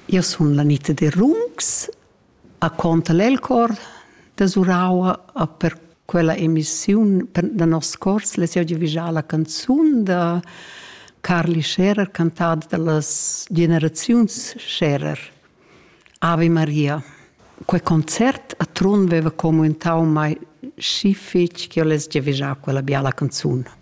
Io sono l'Anita de Rungs, a conta l'Elcor da Suraua per quella emissione da nos cors, le sia già la canzone da Carly Scherer cantata dalle generazioni Scherer, Ave Maria. Quel concert a Trun aveva commentato mai schific che io les già quella bella canzone.